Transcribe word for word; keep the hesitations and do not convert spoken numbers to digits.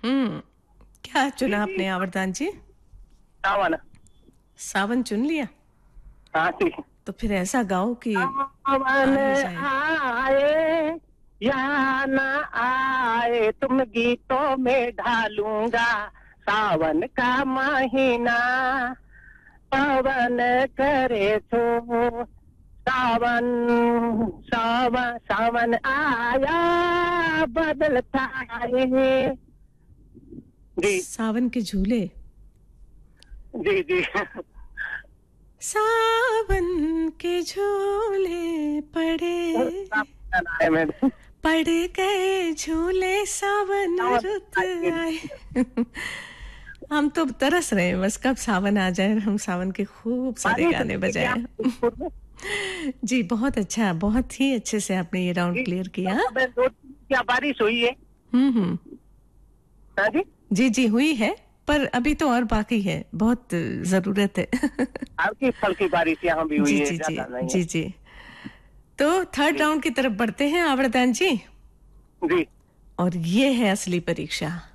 हम्म क्या चुना आपने आवर्तान जी? सावन। सावन चुन लिया? हाँ जी। तो फिर ऐसा गाओ कि सावन आ ही जाए। आए या ना आए, तुम गीतों में ढालूंगा सावन का महीना। पवन करे तो सावन, सावन सावन आया बदलता है। जी सावन के झूले। जी जी। सावन के झूले पड़े, है मैंने। पड़ गए झूले सावन रुत आए। हम तो तरस रहे हैं बस कब सावन आ जाए, हम सावन के खूब सारे बारिश गाने हुई है क्या बजाएं। जयपुर में? जी बहुत अच्छा, बहुत ही अच्छे से आपने ये राउंड जी, क्लियर किया। तो मैं दो दिन क्या बारिश हुई है? हम्म हम्म हाँ जी। जी जी हुई है, पर अभी तो और बाकी है, बहुत जरूरत है। हल्की फल्की बारिश यहाँ भी हुई जी है, जी जी ज्यादा नहीं है। जी जी। तो थर्ड जी राउंड की तरफ बढ़ते हैं आवर्तान जी, जी। और ये है असली परीक्षा।